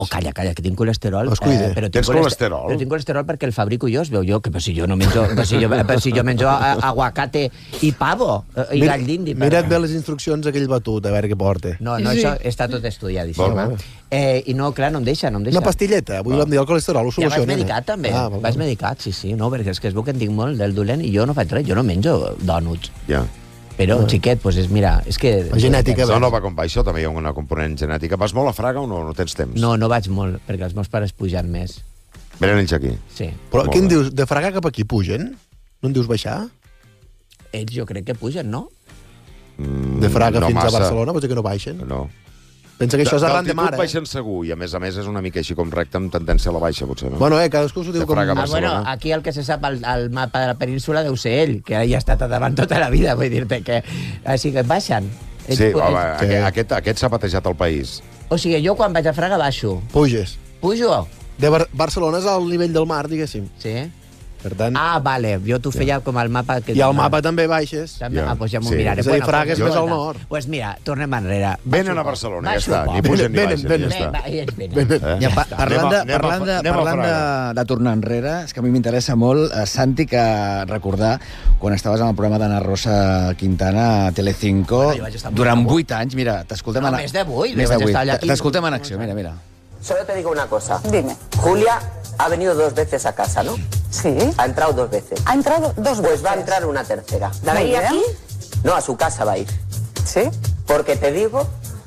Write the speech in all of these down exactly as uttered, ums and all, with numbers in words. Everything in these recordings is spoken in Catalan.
Oh, calla, calla, que tinc colesterol. Es cuida. Eh, però Tens colest... colesterol? Però tinc colesterol perquè el fabrico jo, es veu jo, que però si jo no menjo, però si jo, però si jo menjo aguacate i pavo, i Mira, gall d'indi. Mira't bé les instruccions aquell batut, a veure què porta. No, no, Sí. això està tot estudiadíssim. Bon. Eh, I no, clar, no em deixa, no em deixa. Una pastilleta, avui vam dir el colesterol, ho Ja soluciona. vaig medicat, també. Ah, Ah, vaig medicat, sí, sí. No, perquè és que es veu que en tinc molt del dolent i jo no faig res, jo no menjo dònuts. Ja. Però, no. xiquet, doncs és, mira, és que... La genètica, No, no, va com va, això també hi ha una component genètica. Vas molt a Fraga o no? No tens temps? No, no vaig molt, perquè els meus pares pujan més. Venen ells aquí. Sí. Però Molt què em bé. dius? De Fraga cap aquí pugen? No en dius baixar? Ells jo crec que pugen, no? Mm, De Fraga no fins massa. a Barcelona, potser que no baixen? No. Pensa que això és arran de mar, D'altitud eh? baixen segur, i a més a més és una mica així com recte amb tendència a la baixa, potser, no? Bueno, eh, cadascú s'ho diu De com... Fraga a Ah, bueno, Barcelona. aquí el que se sap al, al mapa de la península deu ser ell, que hi ha estat davant tota la vida, vull dir-te que... Així que baixen. Ells, Sí, ells, home, Sí. aquest, aquest, aquest s'ha patejat el país. O sigui, jo quan vaig a Fraga baixo. Puges. Pujo? De Bar Barcelona és al nivell del mar, diguéssim. Sí. Per tant... Ah, vale, jo t'ho feia com el mapa... Que I al mapa també baixes. També, Ja. ah, doncs ja m'ho Sí. miraré. És a dir, Fraga pues, és més al escolta, nord. Pues mira, tornem enrere. Venen Baixo a Barcelona, poc, ja està. baixo Ni poc. pugen ni Venen, baixen, venen. ja Bé, està. va, ells venen. Ben, Eh? Ja, pa Anem parlant a- de, anem a- parlant de, anem a parlant de, Fraga. de tornar enrere, és que a mi m'interessa molt, eh, Santi, que recordar quan estaves en el programa d'Anna Rosa Quintana a Telecinco, Bueno, jo vaig estar molt durant guapo. vuit anys, mira, t'escoltem... No, en- més de vuit, més vaig de vuit. estar allà aquí. T'escoltem en acció, mira, mira. Solo te digo una cosa. Dime. Julia ha venido dos veces a casa, ¿no? Sí. Ha entrado dos veces. Ha entrado dos veces. Pues va a entrar una tercera. ¿La Muy veía bien. aquí? No, a su casa va a ir. Sí. Porque te digo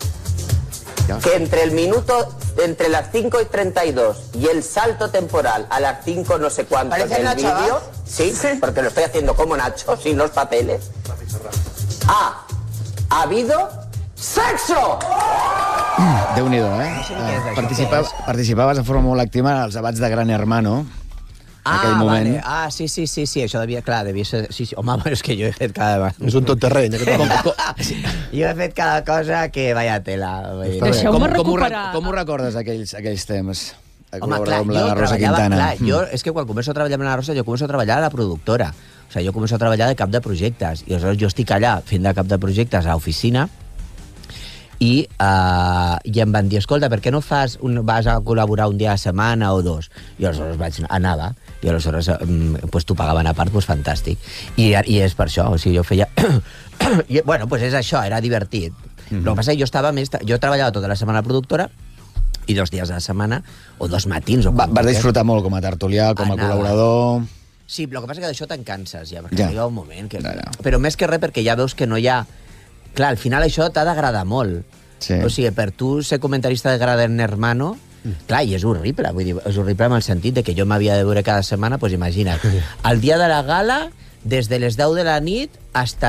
que entre el minuto, entre las cinco y treinta y dos y el salto temporal a las cinco no sé cuánto Parece del Nacho vídeo, Abad. sí, Sí. porque lo estoy haciendo como Nacho, sin los papeles. Ah, ha habido sexo. Déu-n'hi-do, eh? sé ni què és això, Participa, què és? participaves de forma molt activa als debats de Gran Hermano, en Ah, aquell moment. vale. Ah, sí, sí, sí, sí, això devia, clar, devia ser... Sí, sí. Home, però és que jo he fet cada... És un tot terreny, aquest home. Jo he fet cada cosa que vaya tela. vull dir. Està bé. Deixeu-me com, com, ho, re- recuperar. com ho recordes, aquells, aquells temps? A Home, col·laborar clar, amb jo la Rosa treballava... Quintana. Clar, Mm. jo, és que quan començo a treballar amb la Rosa, jo començo a treballar a la productora. O sigui, jo començo a treballar de cap de projectes. I aleshores jo estic allà fent de cap de projectes a l'oficina i, uh, i em van dir, escolta, per què no fas un, vas a col·laborar un dia a la setmana o dos? I aleshores vaig, anava, i aleshores um, pues, t'ho pagaven a part, pues, fantàstic. I, I és per això, o sigui, jo feia... I, bueno, pues és això, era divertit. Mm -hmm. El que passa és que jo estava més... Jo treballava tota la setmana a la productora i dos dies a la setmana, o dos matins. O Va, com vas vulguis. disfrutar molt com a tertulià, com a Anava. col·laborador... Sí, però el que passa és que d'això te'n canses ja, perquè Ja. ja. arriba un moment que... Ja, ja. Però més que res perquè ja veus que no hi ha... Clar, al final això t'ha d'agradar molt. Sí. O sigui, per tu ser comentarista de Gran Hermano, clar, i és horrible, vull dir, és horrible en el sentit de que jo m'havia de veure cada setmana, doncs imagina't, el dia de la gala, des de les deu de la nit hasta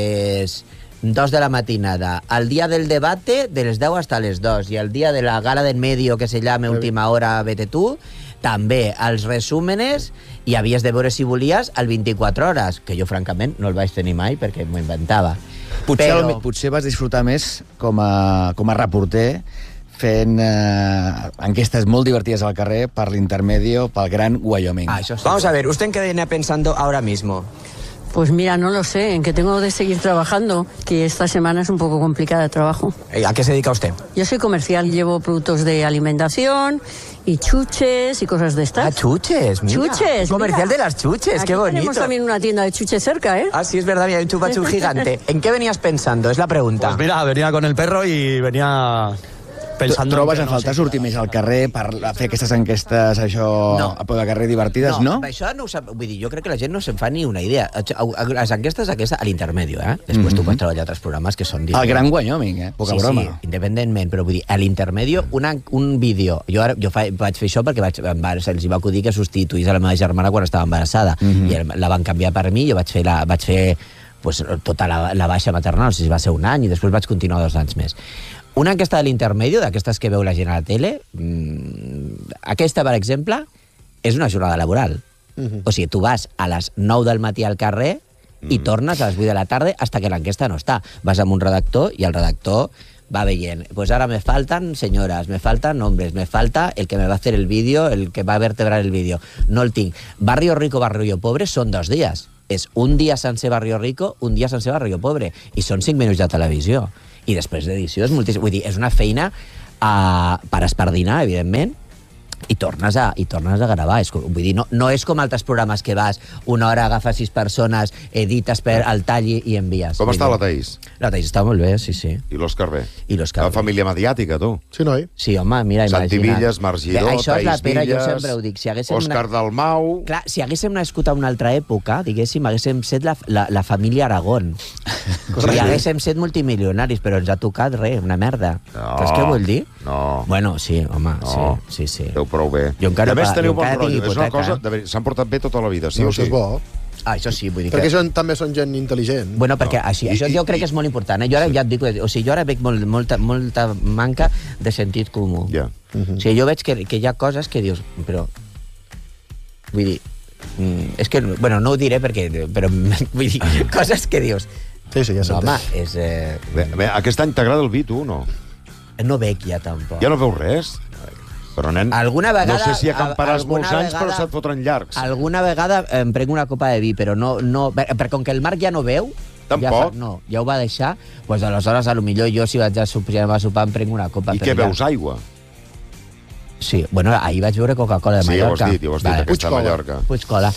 les dos de la matinada, el dia del debate de les deu hasta les dos, i el dia de la gala del medio que se llama Última Hora, vete tu, també els resúmenes, i havies de veure si volies el vint-i-quatre hores, que jo francament no el vaig tenir mai perquè m'ho inventava. Potser, Però- Però... potser vas disfrutar més com a, com a reporter fent eh, enquestes molt divertides al carrer per l'Intermedio, pel Gran Wyoming. Ah, això sí. Vamos a ver, ¿usted en qué viene pensando ahora mismo? Pues mira, no lo sé, en que tengo de seguir trabajando, que esta semana es un poco complicada de trabajo. Eh, ¿A qué se dedica usted? Yo soy comercial, llevo productos de alimentación y chuches y cosas de estas. Ah, chuches, mira. Chuches, Comercial mira. de las chuches, Aquí qué bonito. tenemos también una tienda de chuches cerca, ¿eh? Ah, sí, es verdad, mira, hay un chupachú gigante. ¿En qué venías pensando? Es la pregunta. Pues mira, venía con el perro y venía pensando... Trobes en a que no faltar sé sortir més al carrer per fer aquestes enquestes, això, No. a peu de carrer divertides, no? Això no ho sap, vull dir, jo crec que la gent no se'n fa ni una idea. Les enquestes aquestes a l'intermedio, eh? Després tu pots treballar altres programes que són... El Gran Wyoming, eh? Poca sí, broma. Sí, independentment, però vull dir, a l'intermedio, una, un vídeo... Jo, ara, jo fa, vaig fer això perquè vaig, em va, se'ls va acudir que substituís a la meva germana quan estava embarassada, Mhm. i el- la van canviar per mi, jo vaig fer, la, vaig fer pues, tota la, la baixa maternal, no sé si va ser un any, i després vaig continuar dos anys més. Una enquesta de l'intermedio, d'aquestes que veu la gent a la tele, mmm, aquesta, per exemple, és una jornada laboral. Mhm. O sigui, tu vas a les nou del matí al carrer i tornes a les vuit de la tarda hasta que l'enquesta no està. Vas amb un redactor i el redactor va veient, pues ahora me faltan señoras, me faltan hombres, me falta el que me va a hacer el vídeo, el que va a vertebrar el vídeo. No el tinc. Barrio rico, barrio pobre són dos dies. És un dia sencer barrio rico, un dia sencer barrio pobre. I són cinc minuts de televisió. I després d'edició és moltíssim. Vull dir, és una feina uh, per espardinar, evidentment, i tornes a, i tornes a gravar. És com, vull dir, no, no és com altres programes que vas una hora, agafes sis persones, edites per al talli i envies. Com està la Taís? La Taís està molt bé, sí, sí. I l'Òscar bé? I l'Òscar La família mediàtica, tu. Sí, noi? Sí, home, mira, imagina't. Santi Villas, Marc Giró, Bé, això és la Taís pera, jo Villas, sempre ho dic. Si haguéssim Òscar una... Dalmau... Clar, si haguéssim nascut a una altra època, diguéssim, haguéssim set la, la, la família Aragón. I haguéssim set multimilionaris, però ens ha tocat res, una merda. No. Saps què vol dir? No. Bueno, sí, home, No. sí, sí, sí. Esteu prou bé. Jo encara I a més pa- teniu jo bon encara tinc rotllo. És una hipoteca, cosa... eh? de veritat, s'han portat bé tota la vida, sí No, o sí? això és bo. Ah, això sí, vull dir Perquè que... són, també són gent intel·ligent. Bueno, perquè així, això jo crec que és molt important. Eh? Jo ara ja et dic, o sigui, jo ara veig molt, molta, molta manca de sentit comú. Ja. O sigui, jo veig que, que hi ha coses que dius, però... Vull dir... Mm, és que, bueno, no ho diré perquè... Però vull dir, coses que dius... Sí, sí, ja No, home, s'entén. és... Eh... Bé, bé, aquest any t'agrada el vi, tu, o no? No veig ja, tampoc. Ja no veus res? Però, nen, Alguna vegada... no sé si acamparàs alguna molts anys, vegada- però se't fotran llargs. Alguna vegada em prenc una copa de vi, però no... no perquè com que el Marc ja no veu... Ja Tampoc? fa, no, ja ho va deixar, doncs aleshores, a lo millor jo, si vaig a sopar, a sopar em prenc una copa. I però què ja- veus, aigua? Sí, bueno, ahir vaig veure Coca-Cola de Sí, ja ho has Mallorca. dit, ja ho has dit, aquesta de Mallorca. Puigcola.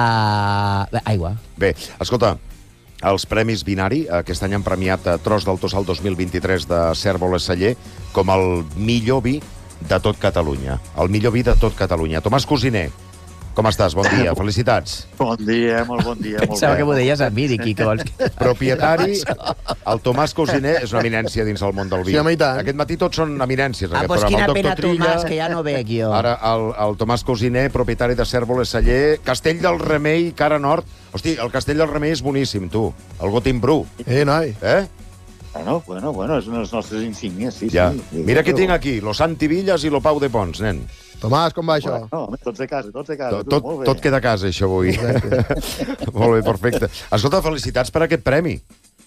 Uh, aigua. Bé, escolta, els Premis Binari aquest any han premiat a Tros del Tossal dos mil vint-i-tres de Cérvoles Celler com el millor vi de tot Catalunya. El millor vi de tot Catalunya. Tomàs Cosiner, com estàs? Bon dia, felicitats. Bon dia, molt bon dia. Molt Pensava bé. que m'ho deies a mi, dic, i que vols que... Propietari, el Tomàs Cosiner és una eminència dins el món del vi. Sí, home, i tant. Aquest matí tots són eminències, Ah, aquest doncs programa. quina El pena, doctor Trilla, Tomàs, que ja no veig jo. ara el, el Tomàs Cosiner, propietari de Cérvoles Celler, Castell del Remei, cara nord. Hosti, el Castell del Remei és boníssim, tu. El Gotim Bru. Eh, noi? Eh? Bueno, bueno, bueno, és una de les nostres insígnies, sí, Ja. sí. Mira què tinc aquí, lo Santi Villas i lo Pau de Pons, nen. Tomàs, com va això? Bueno, home, tots de casa, tots de casa. Tot, tu, tot, molt bé. tot queda a casa, això, avui. Molt bé, perfecte. Escolta, felicitats per aquest premi.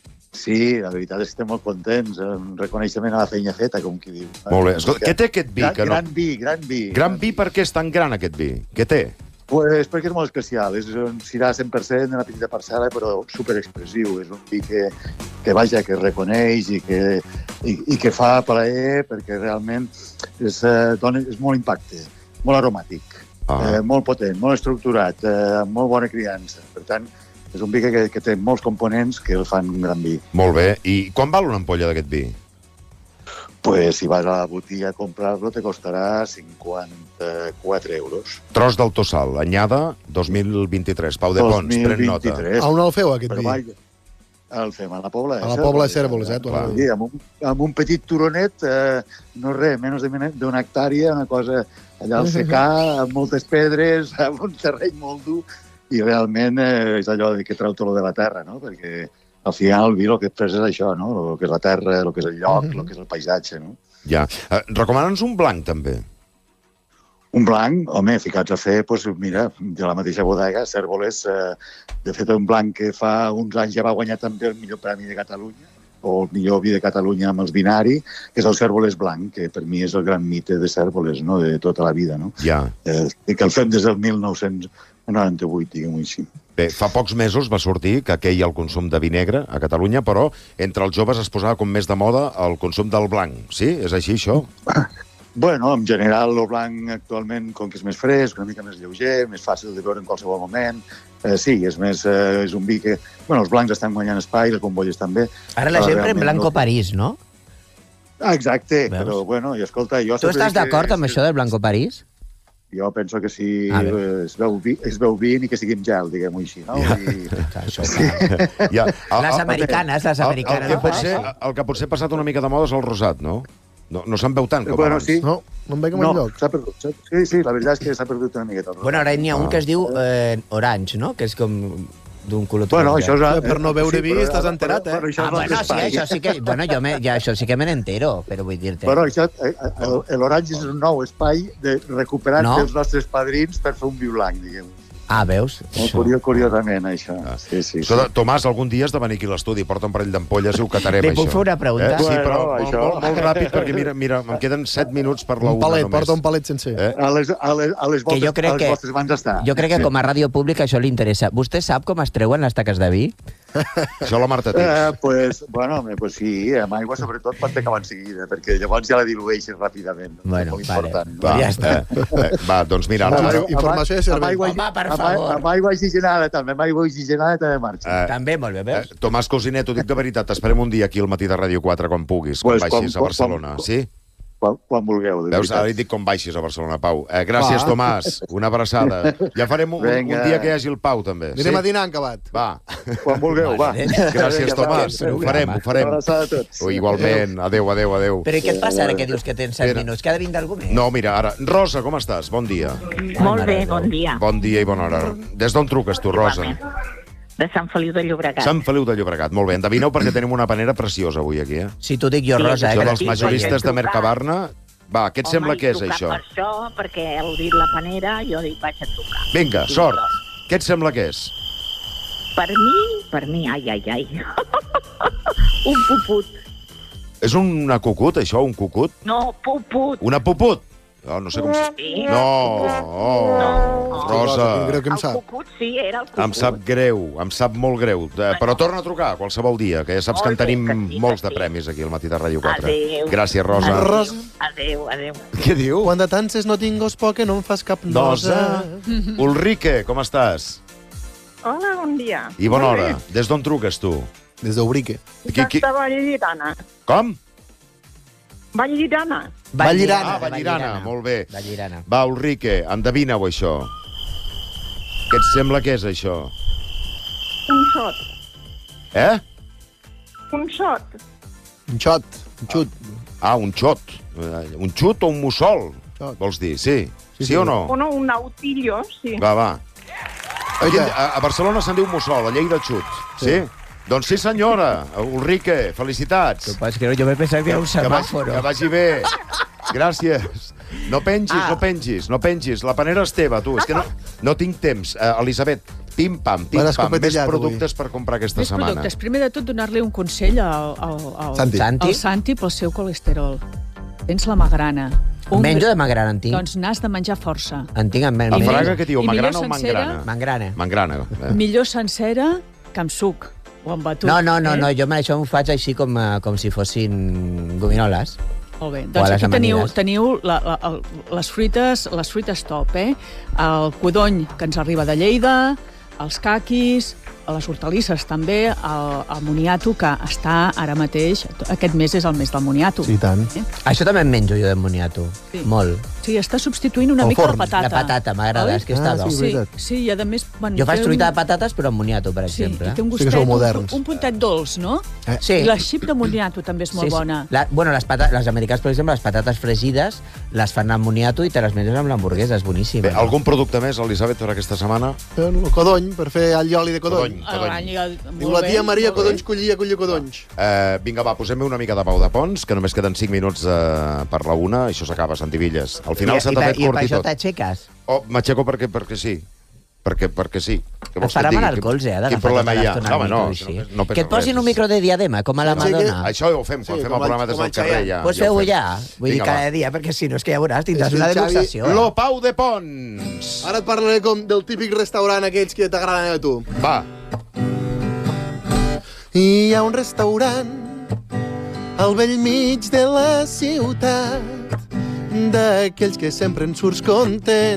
Sí, la veritat és que estem molt contents. Un reconeixement a la feina feta, com qui diu. Molt bé. Escolta, què té aquest vi? Gran, Que no... gran vi, gran vi. Gran vi, per què és tan gran, aquest vi? Què té? Pues perquè és molt especial. És un cirà cent per cent de una petita parcel·la, però superexpressiu. És un vi que, que vaja, que reconeix i que, i, i que fa plaer perquè realment és, eh, dona, és molt impacte, molt aromàtic, Ah. eh, molt potent, molt estructurat, eh, amb molt bona criança. Per tant, és un vi que, que té molts components que el fan un gran vi. Molt bé. I quan val una ampolla d'aquest vi? Pues si vas a la botiga a comprar-lo te costarà cinquanta-quatre euros. Tros del Tossal, anyada dos mil vint-i-tres. Pau de Pons, pren nota. A on el feu, aquest Però vi? vaja, el fem a la Pobla. A la Pobla de Cérvoles, eh, tu Clar, l'has sí, amb, un, amb un petit turonet, eh, no res, menys de- d'una hectàrea, una cosa allà al secà, amb moltes pedres, amb un terreny molt dur, i realment eh, és allò de que treu tot lo de la terra, no? Perquè al final el vi el que et pres és això, no? El que és la terra, el que és el lloc, el que és el paisatge, no? Ja. Eh, Recomana'ns un blanc, també. Un blanc, home, ficats a fer, doncs, mira, de la mateixa bodega, Cérvoles, eh, de fet, un blanc que fa uns anys ja va guanyar també el millor premi de Catalunya, o el millor vi de Catalunya amb els Binari, que és el Cérvoles blanc, que per mi és el gran mite de Cérvoles, no?, de tota la vida, no? Ja. Eh, i que el fem des del mil nou-cents noranta-vuit, diguem-ho així. Bé, fa pocs mesos va sortir que queia el consum de vi negre a Catalunya, però entre els joves es posava com més de moda el consum del blanc. Sí? És així, això? Bueno, en general, el blanc actualment, com que és més fresc, una mica més lleuger, més fàcil de veure en qualsevol moment, eh, sí, és més, eh, és un vi que... Bueno, els blancs estan guanyant espai, les bombolles també. Ara la Però gent pren realment Blanco no- París, no? Ah, exacte, Veus? però bueno, i escolta, jo... Tu sempre estàs dic que- d'acord amb això del Blanco París? Jo penso que si Ah, bé. eh, es, veu vi, es veu vi ni que sigui amb gel, diguem-ho així, no? Ja. I... Clar, això, clar. Ja. Les americanes, les El, el, americanes. que no potser, fan això. el que potser ha passat una mica de moda és el rosat, no? No, no se'n veu tant com Bueno, abans. sí. No, no em veig en No, lloc. s'ha perdut. s'ha- Sí, sí, la veritat és que s'ha perdut una miqueta. el Bueno, ara n'hi ha un Ah. que es diu eh, Orange, no? Que és com d'un color Bueno, taronja. això és... Per no veure vi però- estàs enterat, eh? Però, però això Ah, és bueno, l'altre sí, espai. això sí que... Bueno, jo me, ja, això sí que me n'entero, però vull dir-te... Bueno, això, eh, eh, l'Orange és un nou espai de recuperat No? dels nostres padrins per fer un vi blanc, diguem. Ah, veus? Molt Això. curiós, curiosament, això. Ah. Sí, sí, sí. Escolta, Tomàs, algun dia has de venir aquí a l'estudi, porta un parell d'ampolles i ho catarem, Li això. puc fer una pregunta? Eh? Sí, Bueno, però molt, això- molt, molt ràpid, perquè mira, mira, em queden set minuts per la Un una palet, només. porta un palet sencer. Eh? A les, a les, a les, voltes, jo crec a les que- vostres mans està. Jo crec que Sí. com a ràdio pública això li interessa. Vostè sap com es treuen les taques de vi? Això la Marta Tix. Eh, pues, bueno, home, pues sí, amb aigua sobretot pot acabar en seguida, perquè llavors ja la dilueixes ràpidament. Bueno, molt vale. important. Va, Ja està. eh, eh, va, doncs mira, ara... Amb ara aigua- Informació de servei. amb aigua- Home, per amb, favor. amb aigua oxigenada, també, amb aigua oxigenada també marxa. eh, També, molt bé, eh, veus? Tomàs Cosinet, t'ho dic de veritat, t'esperem un dia aquí al matí de Ràdio quatre quan puguis, quan Pues, baixis quan- a Barcelona. quan- Sí? Quan, quan vulgueu, de Veus, veritat. ara et dic com baixis a Barcelona, Pau. Eh, gràcies, Va. Tomàs. Una abraçada. Ja farem un, un Vinga. dia que hi hagi el Pau, també. Anirem a dinar en acabat. Va. Quan vulgueu, va. Gràcies, Vinga, Tomàs. va. Ho farem, ho farem. Una abraçada a tots. O igualment. Adéu, adéu, adéu. Però i què et passa ara que dius que tens set Espera. minuts? Que ha de vindre algú més? No, mira, ara... Rosa, com estàs? Bon dia. Molt bé, bon dia. Bon dia i bona hora. Des d'on truques tu, Rosa? Igualment. De Sant Feliu de Llobregat. Sant Feliu de Llobregat. Molt bé. Endevineu perquè tenim una panera preciosa avui aquí, eh? Si t'ho dic jo, Sí, Rosa, eh? Això que dels t'estic majoristes veient. de Mercabarna... Va, què et sembla que és, Home, he això? trucat per això, perquè heu dit la panera, jo dic, vaig a trucar. Vinga, sort. Què et sembla que és? Per mi, per mi, ai, ai, ai. Un puput. És una cucut, això, un cucut? No, puput. Una puput? Oh, no sé com... si- Sí. No, oh, Rosa, Quin greu que em El sap. cucut, sí, era el cucut. em sap greu, em sap molt greu. Eh, Però torna a trucar qualsevol dia, que ja saps que en Molt bé, tenim que sí, que molts de sí. premis aquí al matí de Ràdio quatre. Adéu. Gràcies, Rosa. Adéu, Rosa. Adéu, adéu. Què diu? Quan de tances no tingues por que no em fas cap nosa. Nosa. Ulrike, com estàs? Hola, bon dia. I bona hora. Des d'on truques, tu? Des d'Ubrique. Qui, qui... De Vallirana. Com? Vallirana. Vallirana. Ah, Vallirana, molt bé. Vallirana. Va, Ulrike, endevina-ho, això. Què et sembla que és, això? Un xot. Eh? Un xot. Un xot. Un xut. Ah, un xot. Eh, Un xut o un mussol, Xot. vols dir? Sí. Sí, Sí, sí sí. o no? Bueno, un autillo, sí. Va, va. Aquí, Oita. a, a Barcelona se'n diu mussol, a Lleida xut. Sí? sí? Doncs sí, senyora. Ulrike, felicitats. Pas que jo m'he pensat que era un Que vagi, semàforo. que vagi bé. Gràcies. No pengis, Ah. no pengis, no pengis. La panera és teva, tu. És que no, no tinc temps. Uh, Elisabet, pim-pam, Vas pim-pam. Més escopetellat, avui. productes per comprar aquesta Més setmana. productes. Primer de tot, donar-li un consell al, al, al, Santi. Santi? al Santi pel seu colesterol. Tens la magrana. Un Menjo de magrana, en tinc. Doncs n'has de menjar força. En tinc en El menjo. fraga que diu, I millor magrana o sencera? mangrana? Mangrana. Mangrana. Eh? Millor sencera que amb suc o amb batut. No, no, no, eh? no, jo me- això m'ho faig així com, eh, com si fossin gominoles. Molt bé. O a Doncs les aquí teniu, amanides. teniu la, la, el, les, fruites, les fruites top, eh? El codony, que ens arriba de Lleida, els caquis, les hortalisses també, el, el moniato, que està ara mateix, aquest mes és el mes del moniato. Sí, i tant. Eh? Això també en menjo jo de moniato. Sí. Molt. Sí, està substituint una Al mica forn. la patata. La patata, m'agrada, Oi? és que està Ah, bo. sí, Sí, veritat. sí, i a més... Bueno, Jo faig té truita un- de patates, però amb moniato, per Sí, exemple. i té un Sí que gustet, sou un, moderns. un puntet dolç, no? Eh? Sí. I la xip de moniato també és molt Sí, sí. bona. La, bueno, les, pata, les americanes, per exemple, les patates fregides, les fan amb moniato i te les menges amb l'hamburguesa, és boníssim. Bé, algun producte més, Elisabet, per aquesta setmana? El codony, per fer el oli de codony. Codony. L'any, Diu la tia Maria Codonys collia, collia codonys. Eh, vinga, va, posem-me una mica de Pau de Pons, que només queden cinc minuts eh, per la una, i això s'acaba, Santivilles. Al final I, se i, t'ha per- fet I curt per i això tot. t'aixeques. Oh, m'aixeco perquè, perquè sí. Perquè, perquè sí. Què vols Et farà que et digui? mal al colze, eh, Quin d'agafar problema tota hi ha? l'estona No, home, al no, micro, no, així. no pesa Que et posin res. un micro de diadema, com a la Sí, sí, Madonna. Això ho fem, quan Sí, fem com el el- programa des com del el carrer. Chayanne. Ja, Pues ja ho feu-ho fem. ja. Vull dir, Vinga, cada va. dia, perquè si no és que ja veuràs, tindràs És que una el Xavi- degustació. eh? Lo Pau de Pons! Ara et parlaré com del típic restaurant aquells que t'agraden a tu. Va, Hi ha un restaurant al vell mig de la ciutat, d'aquells que sempre en surts content